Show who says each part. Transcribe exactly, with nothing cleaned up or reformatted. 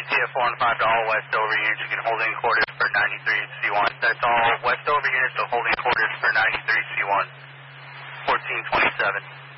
Speaker 1: T F four one five to all Westover units. You can hold in quarters for ninety-three C one. That's all Westover units, so holding quarters for ninety-three C one. fourteen twenty-seven.